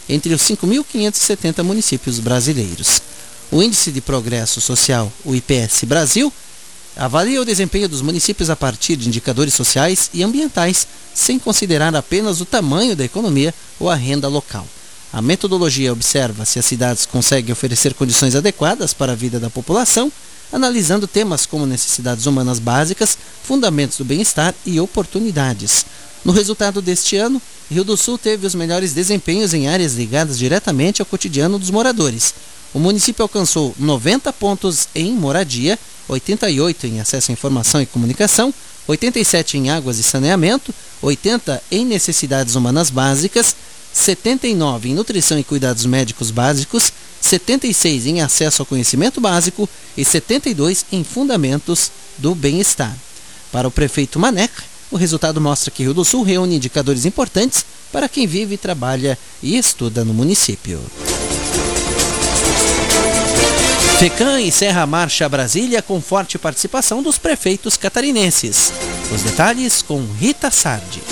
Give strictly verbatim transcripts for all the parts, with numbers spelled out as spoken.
entre os cinco mil quinhentos e setenta municípios brasileiros. O Índice de Progresso Social, o I P S Brasil, avalia o desempenho dos municípios a partir de indicadores sociais e ambientais, sem considerar apenas o tamanho da economia ou a renda local. A metodologia observa se as cidades conseguem oferecer condições adequadas para a vida da população, analisando temas como necessidades humanas básicas, fundamentos do bem-estar e oportunidades. No resultado deste ano, Rio do Sul teve os melhores desempenhos em áreas ligadas diretamente ao cotidiano dos moradores. O município alcançou noventa pontos em moradia, oitenta e oito em acesso à informação e comunicação, oitenta e sete em águas e saneamento, oitenta em necessidades humanas básicas, setenta e nove em nutrição e cuidados médicos básicos, setenta e seis em acesso ao conhecimento básico e setenta e dois em fundamentos do bem-estar. Para o prefeito Maneca, o resultado mostra que Rio do Sul reúne indicadores importantes para quem vive, trabalha e estuda no município. FECAM encerra a Marcha Brasília com forte participação dos prefeitos catarinenses. Os detalhes com Rita Sardi.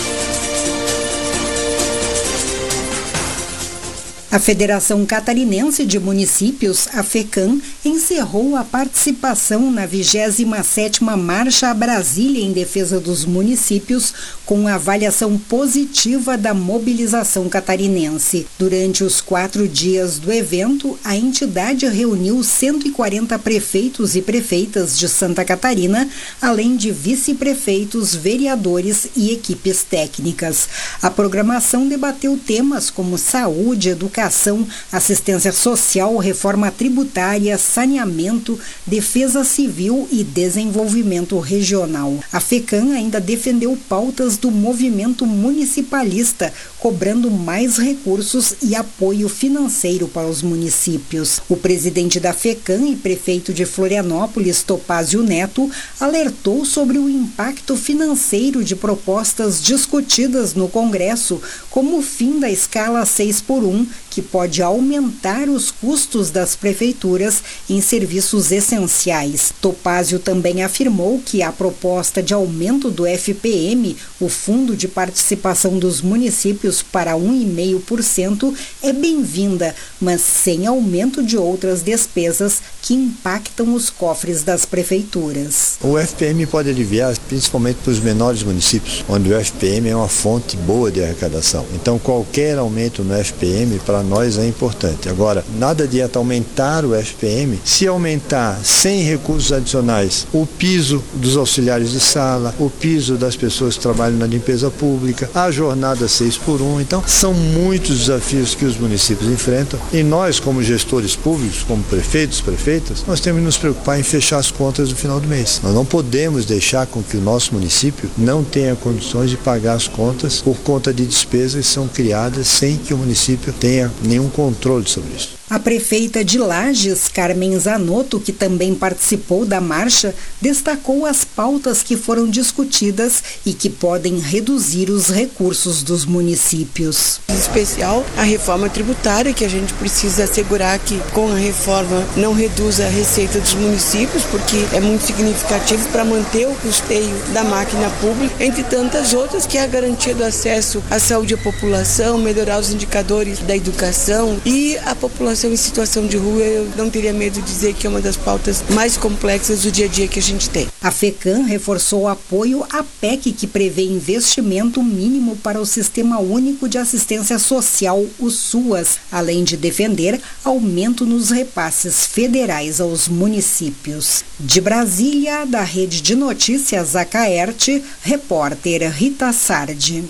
A Federação Catarinense de Municípios, a FECAM, encerrou a participação na vigésima sétima Marcha a Brasília em defesa dos municípios com avaliação positiva da mobilização catarinense. Durante os quatro dias do evento, a entidade reuniu cento e quarenta prefeitos e prefeitas de Santa Catarina, além de vice-prefeitos, vereadores e equipes técnicas. A programação debateu temas como saúde, educação, Educação, assistência social, reforma tributária, saneamento, defesa civil e desenvolvimento regional. A FECAM ainda defendeu pautas do movimento municipalista, cobrando mais recursos e apoio financeiro para os municípios. O presidente da FECAM e prefeito de Florianópolis, Topázio Neto, alertou sobre o impacto financeiro de propostas discutidas no Congresso, como o fim da escala seis por um, que pode aumentar os custos das prefeituras em serviços essenciais. Topázio também afirmou que a proposta de aumento do F P M, o Fundo de Participação dos Municípios, para um vírgula cinco por cento é bem-vinda, mas sem aumento de outras despesas que impactam os cofres das prefeituras. O F P M pode aliviar principalmente para os menores municípios, onde o F P M é uma fonte boa de arrecadação. Então, qualquer aumento no F P M para nós é importante. Agora, nada adianta aumentar o F P M se aumentar sem recursos adicionais o piso dos auxiliares de sala, o piso das pessoas que trabalham na limpeza pública, a jornada seis por um. Então, são muitos desafios que os municípios enfrentam e nós, como gestores públicos, como prefeitos, prefeitas, nós temos que nos preocupar em fechar as contas no final do mês. Nós não podemos deixar com que o nosso município não tenha condições de pagar as contas por conta de despesas que são criadas sem que o município tenha nenhum controle sobre isso. A prefeita de Lages, Carmen Zanotto, que também participou da marcha, destacou as pautas que foram discutidas e que podem reduzir os recursos dos municípios. Em especial, a reforma tributária, que a gente precisa assegurar que com a reforma não reduza a receita dos municípios, porque é muito significativo para manter o custeio da máquina pública, entre tantas outras, que é a garantia do acesso à saúde à população, melhorar os indicadores da educação e a população em situação de rua. Eu não teria medo de dizer que é uma das pautas mais complexas do dia a dia que a gente tem. A FECAM reforçou o apoio à P E C, que prevê investimento mínimo para o Sistema Único de Assistência Social, o SUAS, além de defender aumento nos repasses federais aos municípios. De Brasília, da Rede de Notícias Acaerte, repórter Rita Sardi.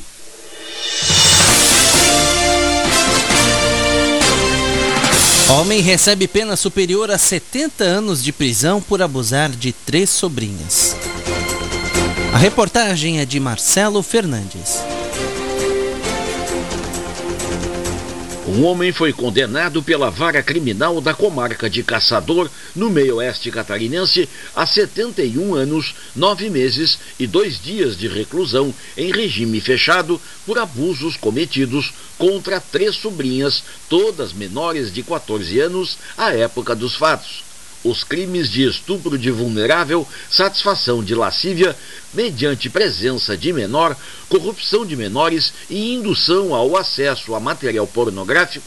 Homem recebe pena superior a setenta anos de prisão por abusar de três sobrinhas. A reportagem é de Marcelo Fernandes. Um homem foi condenado pela vara criminal da comarca de Caçador, no meio-oeste catarinense, a setenta e um anos, nove meses e dois dias de reclusão em regime fechado por abusos cometidos contra três sobrinhas, todas menores de quatorze anos, à época dos fatos. Os crimes de estupro de vulnerável, satisfação de lascívia, mediante presença de menor, corrupção de menores e indução ao acesso a material pornográfico